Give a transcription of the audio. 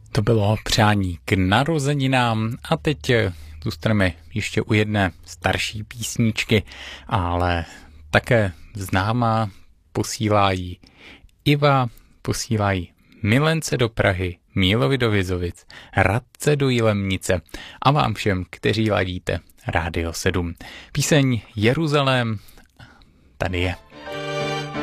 To bylo přání k narozeninám a teď zůstaneme ještě u jedné starší písničky, ale také známá, posílají Iva, posílají Milence do Prahy, Mílovi do Vizovic, Radce do Jilemnice a vám všem, kteří ladíte Rádio 7. Píseň Jeruzalém tady je.